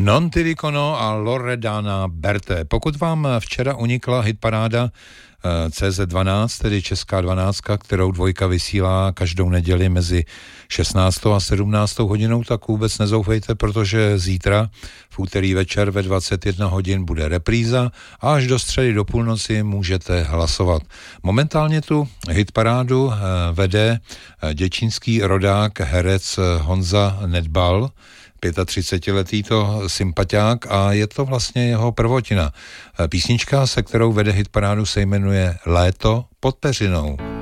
Non ti dicono a Loredana Berté. Pokud vám včera unikla hitparáda CZ12, tedy Česká 12, kterou Dvojka vysílá každou neděli mezi 16. a 17. hodinou, tak vůbec nezoufejte, protože zítra v úterý večer ve 21 hodin bude repríza a až do středy do půlnoci můžete hlasovat. Momentálně tu hitparádu vede děčínský rodák, herec Honza Nedbal, 35letý to sympatiák, a je to vlastně jeho prvotina. Písnička, se kterou vede hitparádu, se jmenuje Léto pod peřinou.